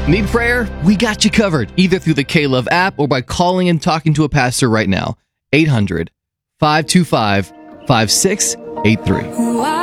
Need prayer? We got you covered, either through the K-Love app or by calling and talking to a pastor right now. 800-525-5683.